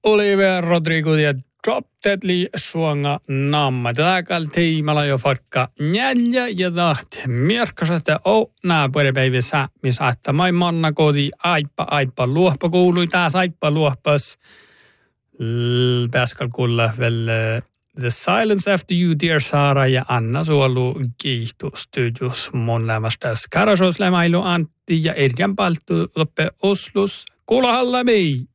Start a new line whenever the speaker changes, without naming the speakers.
Oliver Rodrigo ja Drop Deadly suonga namma. Tällä tiimalla jo farkka njälja ja taht mierkkasesta nää puolipäivässä, missä että mai manna koti aipa luohpa kuului taas aipa luohpas. Pääskal kuulla vel The Silence After You, Dear Sara ja Anna Suolu kiihtu studios mun lämmästäs. Karasoslämailu Antti ja Erjan Palttu loppe Oslus. Kuulahalla mei!